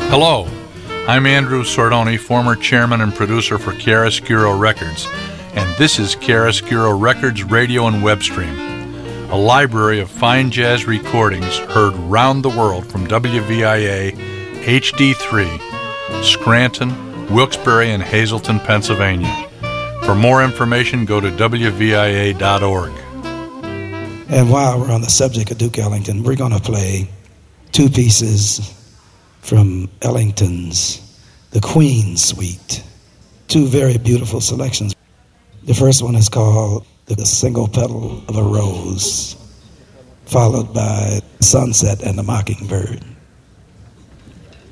Hello, I'm Andrew Sordoni, former chairman and producer for Chiaroscuro Records, and this is Chiaroscuro Records Radio and Web Stream, a library of fine jazz recordings heard round the world from WVIA HD3, Scranton, Wilkes-Barre, and Hazleton, Pennsylvania. For more information, go to WVIA.org. And while we're on the subject of Duke Ellington, we're going to play two pieces from Ellington's The Queen Suite. Two very beautiful selections. The first one is called The Single Petal of a Rose, followed by Sunset and the Mockingbird.